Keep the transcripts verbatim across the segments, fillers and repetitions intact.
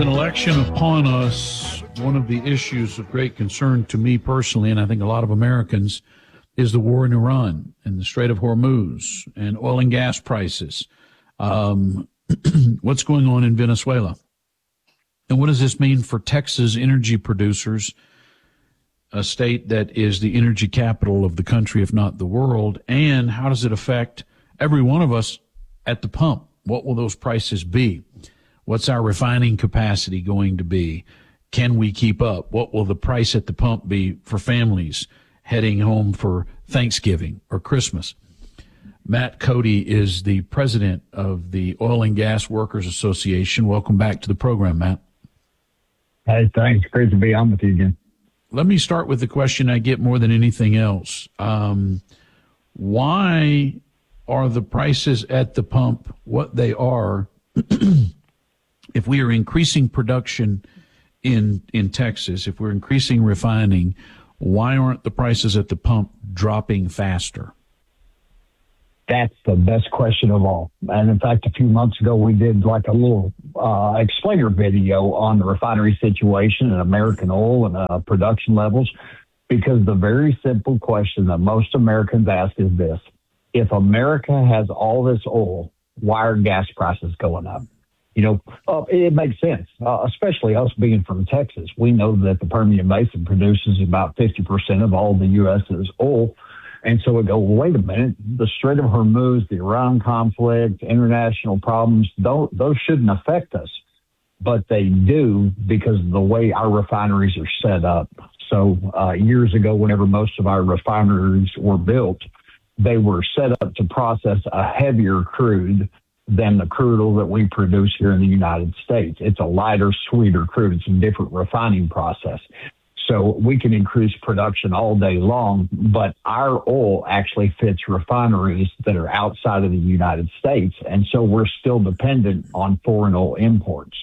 With an election upon us, one of the issues of great concern to me personally, and I think a lot of Americans, is the war in Iran and the Strait of Hormuz and oil and gas prices. Um, what's going on in Venezuela? And what does this mean for Texas energy producers, a state that is the energy capital of the country, if not the world? And how does it affect every one of us at the pump? What will those prices be? What's our refining capacity going to be? Can we keep up? What will the price at the pump be for families heading home for Thanksgiving or Christmas? Matt Cody is the president of the Oil and Gas Workers Association. Welcome back to the program, Matt. Hey, thanks. Great to be on with you again. Let me start with the question I get more than anything else. Um, why are the prices at the pump what they are? If we are increasing production in in Texas, if we're increasing refining, why aren't the prices at the pump dropping faster? That's the best question of all. And in fact, a few months ago, we did like a little uh, explainer video on the refinery situation and American oil and uh, production levels, because the very simple question that most Americans ask is this: if America has all this oil, why are gas prices going up? You know, uh, it makes sense, uh, especially us being from Texas. We know that the Permian Basin produces about fifty percent of all the U S's oil. And so we go, well, wait a minute, the Strait of Hormuz, the Iran conflict, international problems, those, those shouldn't affect us. But they do, because of the way our refineries are set up. So uh, years ago, whenever most of our refineries were built, they were set up to process a heavier crude than the crude oil that we produce here in the United States. It's a lighter, sweeter crude. It's a different refining process. So we can increase production all day long, but our oil actually fits refineries that are outside of the United States. And so we're still dependent on foreign oil imports.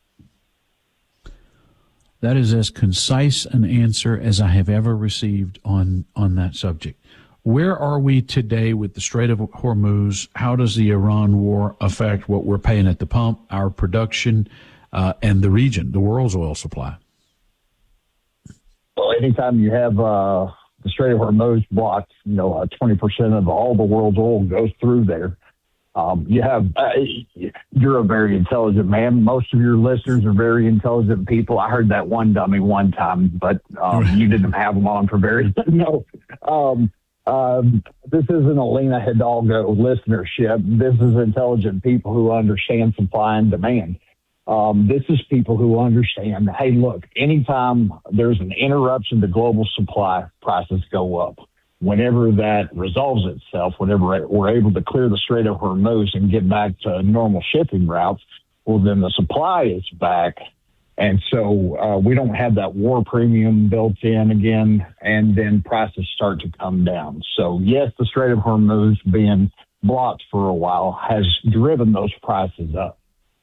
That is as concise an answer as I have ever received on, on that subject. Where are we today with the Strait of Hormuz? How does the Iran war affect what we're paying at the pump, our production, uh, and the region, the world's oil supply? Well, anytime you have uh, the Strait of Hormuz blocked, you know, uh, twenty percent of all the world's oil goes through there. Um, you have, uh, you're a very intelligent man. Most of your listeners are very intelligent people. I heard that one dummy one time, but um, you didn't have them on for very, no. Um, Um, this isn't a Lena Hidalgo listenership. This is intelligent people who understand supply and demand. Um, this is people who understand, hey, look, anytime there's an interruption to global supply, prices go up. Whenever that resolves itself, whenever we're able to clear the Strait of Hormuz and get back to normal shipping routes, well, then the supply is back. And so uh, we don't have that war premium built in again, and then prices start to come down. So, yes, the Strait of Hormuz being blocked for a while has driven those prices up.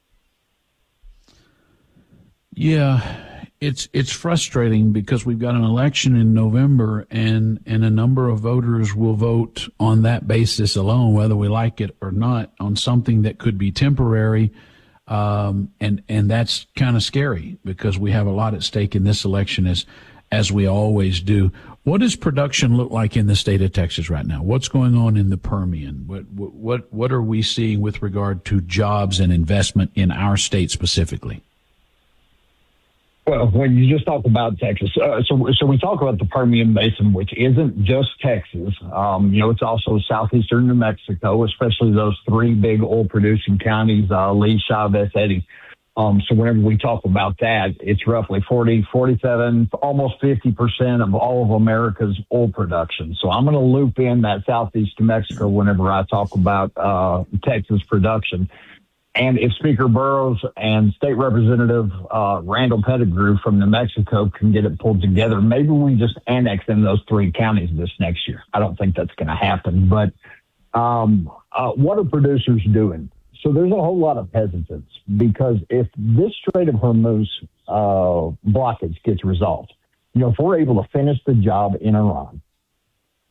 Yeah, it's it's frustrating because we've got an election in November, and, and a number of voters will vote on that basis alone, whether we like it or not, on something that could be temporary. Um, and, and that's kind of scary because we have a lot at stake in this election, as, as we always do. What does production look like in the state of Texas right now? What's going on in the Permian? What, what, what are we seeing with regard to jobs and investment in our state specifically? Well, when you just talk about Texas, uh, so so we talk about the Permian Basin, which isn't just Texas. Um, you know, it's also southeastern New Mexico, especially those three big oil-producing counties, uh, Lee, Chavez, Eddy. Um, so whenever we talk about that, it's roughly forty, forty-seven, almost fifty percent of all of America's oil production. So I'm going to loop in that southeast New Mexico whenever I talk about uh, Texas production. And if Speaker Burrows and State Representative uh, Randall Pettigrew from New Mexico can get it pulled together, maybe we just annex in those three counties this next year. I don't think that's going to happen. But um, uh, what are producers doing? So there's a whole lot of hesitance, because if this Strait of Hormuz uh, blockage gets resolved, you know, if we're able to finish the job in Iran,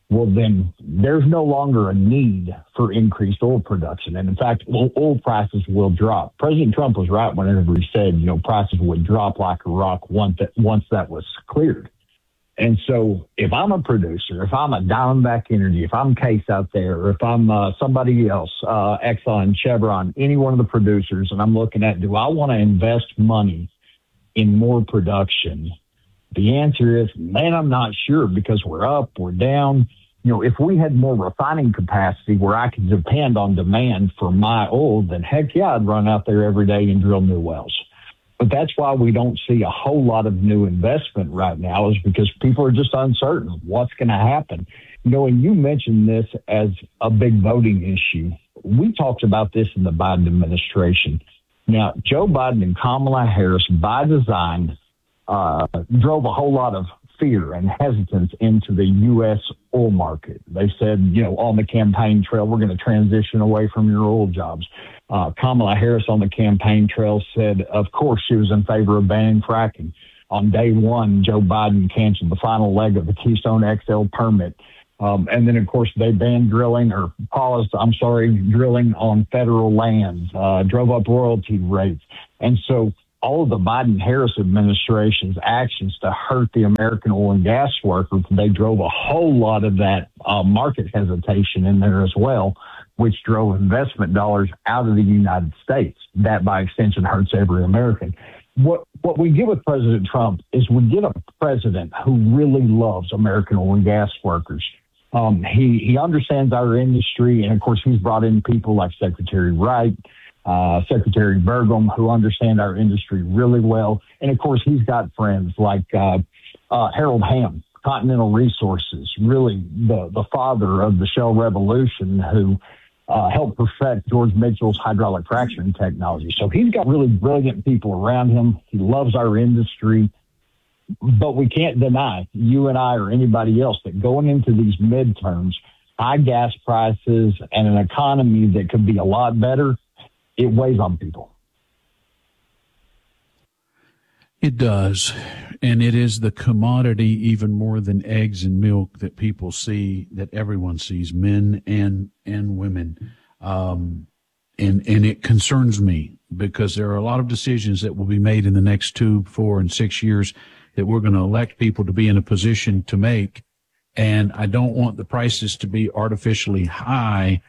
well, then there's no longer a need for increased oil production. And in fact, oil oil prices will drop. President Trump was right whenever he said, you know, prices would drop like a rock once that, once that was cleared. And so if I'm a producer, if I'm a Diamondback Energy, if I'm Case out there, or if I'm uh, somebody else, uh, Exxon, Chevron, any one of the producers, and I'm looking at, do I want to invest money in more production? The answer is, man, I'm not sure, because we're up, we're down. You know, if we had more refining capacity where I could depend on demand for my oil, then heck yeah, I'd run out there every day and drill new wells. But that's why we don't see a whole lot of new investment right now, is because people are just uncertain what's going to happen. You know, and you mentioned this as a big voting issue. We talked about this in the Biden administration. Now, Joe Biden and Kamala Harris, by design, uh, drove a whole lot of fear and hesitance into the U S oil market. They said, you know, on the campaign trail, we're going to transition away from your oil jobs. Uh, Kamala Harris on the campaign trail said, of course, she was in favor of banning fracking. On day one, Joe Biden canceled the final leg of the Keystone X L permit. Um, and then, of course, they banned drilling or paused, I'm sorry, drilling on federal lands, uh, drove up royalty rates. And so all of the Biden-Harris administration's actions to hurt the American oil and gas workers, they drove a whole lot of that uh, market hesitation in there as well, which drove investment dollars out of the United States. That, by extension, hurts every American. What what we get with President Trump is we get a president who really loves American oil and gas workers. Um, he, he understands our industry, and, of course, he's brought in people like Secretary Wright, uh, Secretary Burgum, who understand our industry really well. And, of course, he's got friends like uh, uh, Harold Hamm, Continental Resources, really the, the father of the Shell Revolution, who uh, helped perfect George Mitchell's hydraulic fracturing technology. So he's got really brilliant people around him. He loves our industry. But we can't deny, you and I or anybody else, that going into these midterms, high gas prices and an economy that could be a lot better, it weighs on people. It does. And it is the commodity even more than eggs and milk that people see, that everyone sees, men and and women. Um, and, and it concerns me, because there are a lot of decisions that will be made in the next two, four, and six years that we're going to elect people to be in a position to make. And I don't want the prices to be artificially high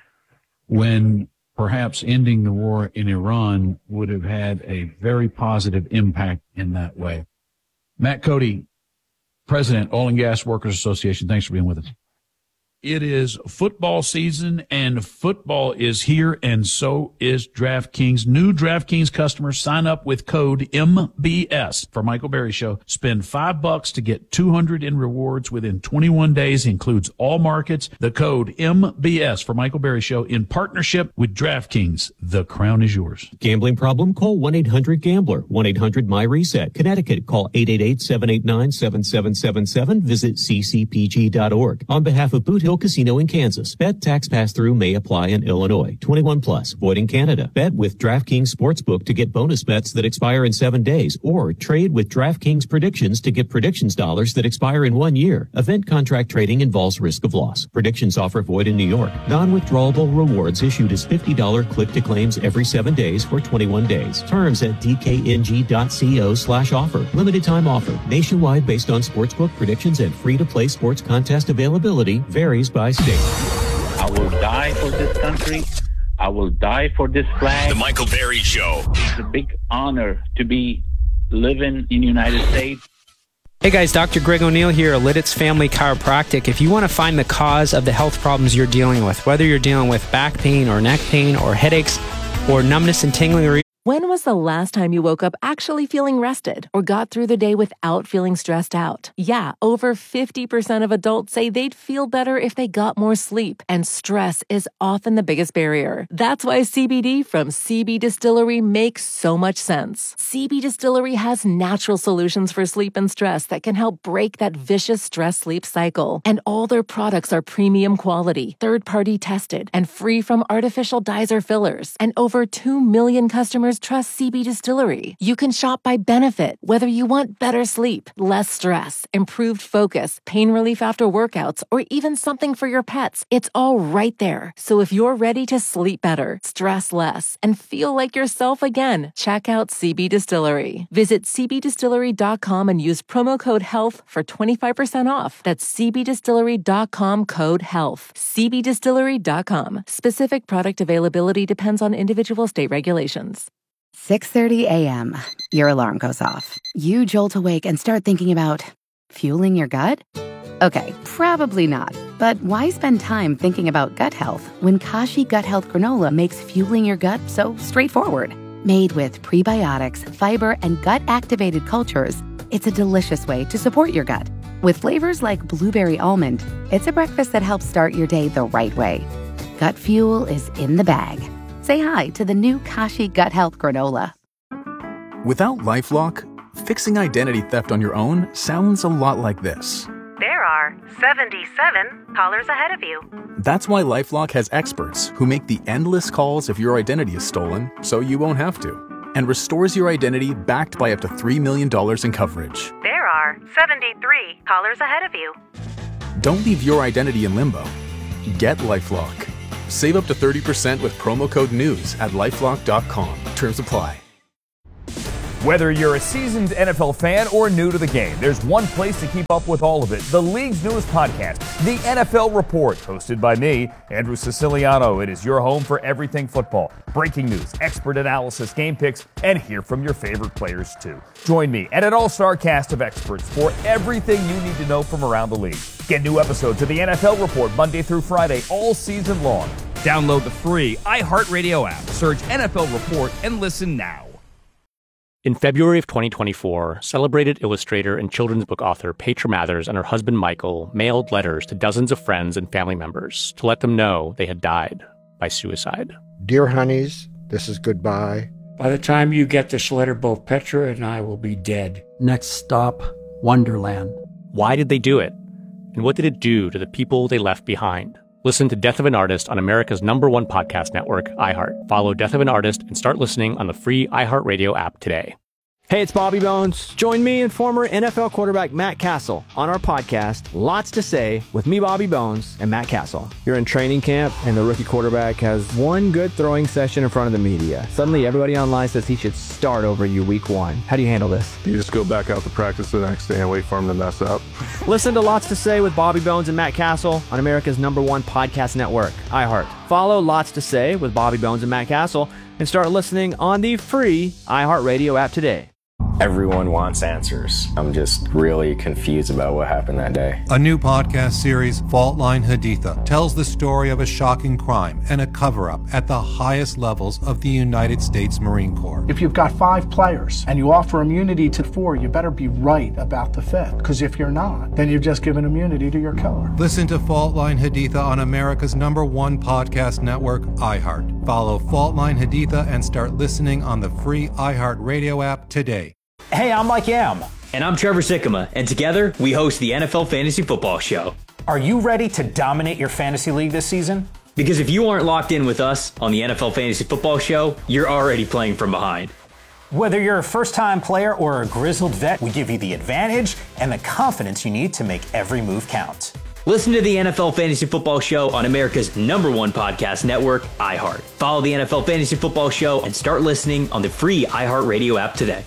when perhaps ending the war in Iran would have had a very positive impact in that way. Matt Cody, President, Oil and Gas Workers Association, thanks for being with us. It is football season, and football is here, and so is DraftKings. New DraftKings customers sign up with code M B S for Michael Berry Show. Spend five bucks to get two hundred in rewards within twenty-one days. Includes all markets. The code M B S for Michael Berry Show in partnership with DraftKings. The crown is yours. Gambling problem? Call one eight hundred gambler. one eight hundred my reset. Connecticut. Call eight eight eight, seven eight nine, seven seven seven seven. Visit c c p g dot org. On behalf of Boot Hill Casino in Kansas. Bet tax pass-through may apply in Illinois. twenty-one plus. Void in Canada. Bet with DraftKings Sportsbook to get bonus bets that expire in seven days. Or trade with DraftKings Predictions to get predictions dollars that expire in one year. Event contract trading involves risk of loss. Predictions offer void in New York. Non-withdrawable rewards issued as fifty dollars click-to-claims every seven days for twenty-one days. Terms at d k n g dot co slash offer. Limited time offer. Nationwide based on sportsbook predictions and free-to-play sports contest availability. Varies by state. I will die for this country. I will die for this flag. The Michael Berry Show. It's a big honor to be living in the United States. Hey guys, Doctor Greg O'Neill here, Lidditz Family Chiropractic. If you want to find the cause of the health problems you're dealing with, whether you're dealing with back pain or neck pain or headaches or numbness and tingling, or when was the last time you woke up actually feeling rested or got through the day without feeling stressed out? Yeah, over fifty percent of adults say they'd feel better if they got more sleep, and stress is often the biggest barrier. That's why C B D from C B Distillery makes so much sense. C B Distillery has natural solutions for sleep and stress that can help break that vicious stress-sleep cycle. And all their products are premium quality, third-party tested, and free from artificial dyes or fillers. And over two million customers customers trust C B Distillery. You can shop by benefit, whether you want better sleep, less stress, improved focus, pain relief after workouts, or even something for your pets. It's all right there. So if you're ready to sleep better, stress less, and feel like yourself again, check out C B Distillery. Visit c b distillery dot com and use promo code HEALTH for twenty-five percent off. That's c b distillery dot com code HEALTH. c b distillery dot com. Specific product availability depends on individual state regulations. six thirty a.m. Your alarm goes off. You jolt awake and start thinking about fueling your gut? Okay, probably not. But why spend time thinking about gut health when Kashi Gut Health Granola makes fueling your gut so straightforward? Made with prebiotics, fiber, and gut-activated cultures, it's a delicious way to support your gut. With flavors like blueberry almond, it's a breakfast that helps start your day the right way. Gut fuel is in the bag. Say hi to the new Kashi Gut Health Granola. Without LifeLock, fixing identity theft on your own sounds a lot like this. There are seventy-seven callers ahead of you. That's why LifeLock has experts who make the endless calls if your identity is stolen, so you won't have to, and restores your identity backed by up to three million dollars in coverage. There are seventy-three callers ahead of you. Don't leave your identity in limbo. Get LifeLock. Save up to thirty percent with promo code NEWS at lifelock dot com. Terms apply. Whether you're a seasoned N F L fan or new to the game, there's one place to keep up with all of it. The league's newest podcast, The N F L Report, hosted by me, Andrew Siciliano. It is your home for everything football. Breaking news, expert analysis, game picks, and hear from your favorite players too. Join me and an all-star cast of experts for everything you need to know from around the league. Get new episodes of The N F L Report Monday through Friday all season long. Download the free iHeartRadio app. Search N F L Report and listen now. In February of twenty twenty-four, celebrated illustrator and children's book author Petra Mathers and her husband Michael mailed letters to dozens of friends and family members to let them know they had died by suicide. Dear honeys, this is goodbye. By the time you get this letter, both Petra and I will be dead. Next stop, Wonderland. Why did they do it? And what did it do to the people they left behind? Listen to Death of an Artist on America's number one podcast network, iHeart. Follow Death of an Artist and start listening on the free iHeartRadio app today. Hey, it's Bobby Bones. Join me and former N F L quarterback Matt Castle on our podcast, Lots to Say, with me, Bobby Bones, and Matt Castle. You're in training camp, and the rookie quarterback has one good throwing session in front of the media. Suddenly, everybody online says he should start over you week one. How do you handle this? You just go back out to practice the next day and wait for him to mess up. Listen to Lots to Say with Bobby Bones and Matt Castle on America's number one podcast network, iHeart. Follow Lots to Say with Bobby Bones and Matt Castle and start listening on the free iHeartRadio app today. Everyone wants answers. I'm just really confused about what happened that day. A new podcast series, Fault Line Haditha, tells the story of a shocking crime and a cover-up at the highest levels of the United States Marine Corps. If you've got five players and you offer immunity to four, you better be right about the fifth. Because if you're not, then you've just given immunity to your killer. Listen to Fault Line Haditha on America's number one podcast network, iHeart. Follow Fault Line Haditha and start listening on the free iHeartRadio app today. Hey, I'm Mike Yam. And I'm Trevor Sikkema, and together we host the N F L Fantasy Football Show. Are you ready to dominate your fantasy league this season? Because if you aren't locked in with us on the N F L Fantasy Football Show, you're already playing from behind. Whether you're a first-time player or a grizzled vet, we give you the advantage and the confidence you need to make every move count. Listen to the N F L Fantasy Football Show on America's number one podcast network, iHeart. Follow the N F L Fantasy Football Show and start listening on the free iHeartRadio app today.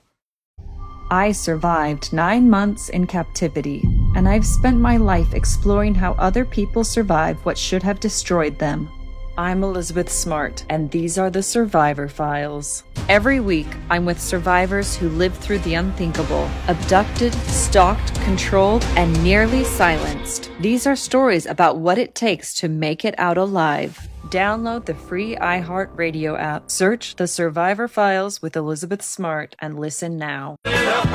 I survived nine months in captivity, and I've spent my life exploring how other people survived what should have destroyed them. I'm Elizabeth Smart, and these are the Survivor Files. Every week, I'm with survivors who lived through the unthinkable, abducted, stalked, controlled, and nearly silenced. These are stories about what it takes to make it out alive. Download the free iHeartRadio app, search The Survivor Files with Elizabeth Smart, and listen now.